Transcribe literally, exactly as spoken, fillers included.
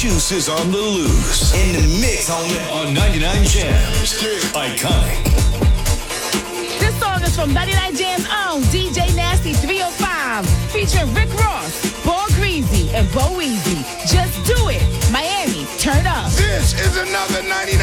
Juice is on the loose. In the mix, homie. On ninety-nine Jams. Iconic. This song is from ninety-nine Jams own D J Nasty three oh five, featuring Rick Ross, Paul Greasy, and Bo Easy. Just do it. Miami, turn up. This is another ninety-nine